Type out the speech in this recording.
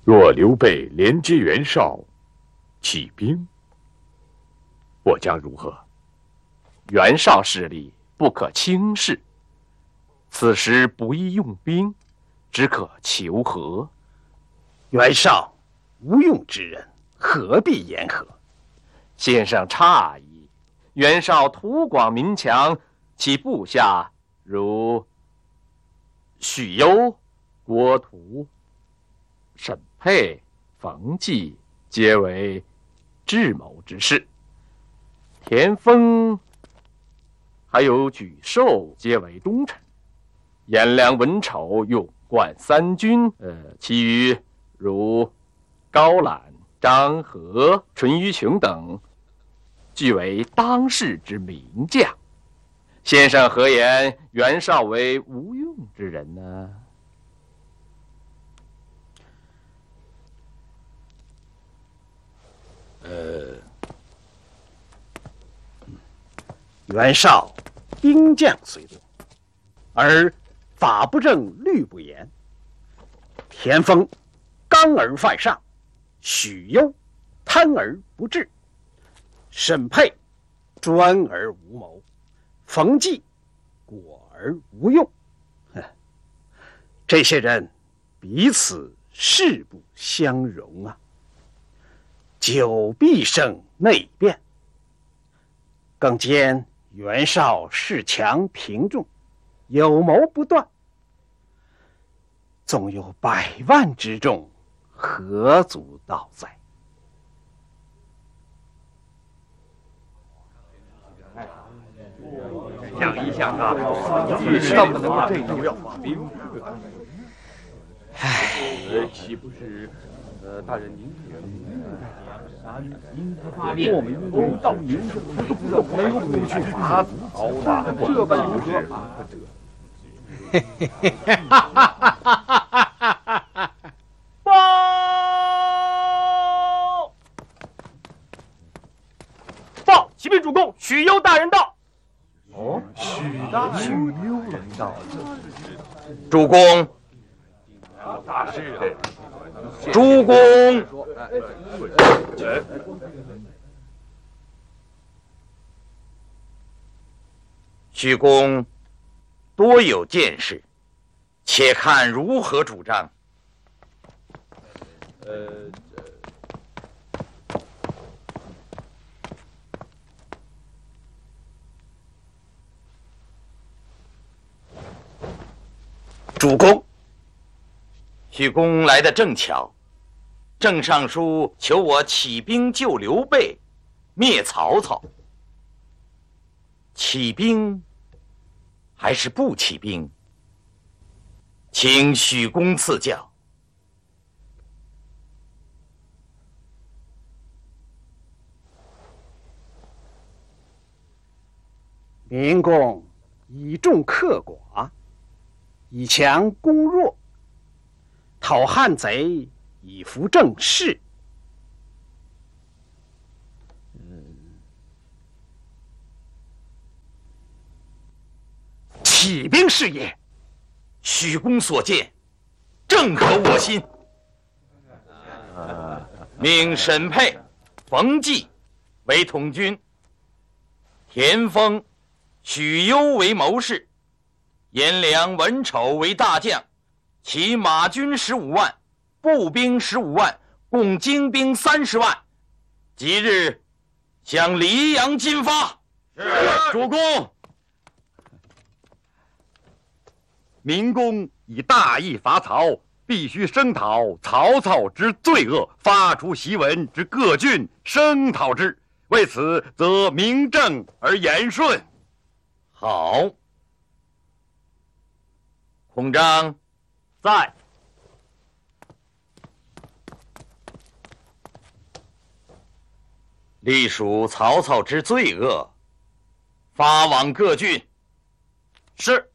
若刘备连接袁绍，起兵，我将如何？ 袁绍势力不可轻视，此时不宜用兵，只可求和。 袁绍无用之人，何必言和？ 先生诧异，袁绍图广民强，其部下如许攸、郭图、沈佩、冯骥，皆为智谋之士。田丰还有沮授，皆为忠臣。颜良、文丑、勇冠三军，其余如高览、张合、淳于琼等，俱为当世之名将。先生何言袁绍为无用之人呢？ 袁绍兵将虽多，而法不正，律不严。田丰刚而犯上，许攸贪而不治，沈佩专而无谋，冯骥果而无用。这些人彼此势不相容啊，久必生内变。更兼袁绍恃强平众，有谋不断，纵有100万之众，何足道哉？ 想一想啊，怎么能够这样要发兵？岂不是大人您我们公道民生，没有不去伐曹吧？这般如何？ 报！启禀主公，许攸大人到。 哦，许攸人到。 主公， 大事啊！ 主公，许公多有见识，且看如何主张。 主公， 许公来得正巧，郑尚书求我起兵救刘备，灭曹操。起兵还是不起兵？请许公赐教。 明公以众克寡，以强攻弱，讨汉贼，以扶正室。起兵是也。 许公所见，正合我心。命沈佩、冯骥为统军，田丰、许攸为谋士，颜良、文丑为大将，其马军15万，步兵15万，共精兵30万。即日向黎阳进发。 是，主公。明公以大义伐曹，必须声讨曹操之罪恶，发出檄文之各郡，声讨之。为此，则名正而言顺。 好。孔璋在。 隶属曹操之罪恶，发往各郡。 是。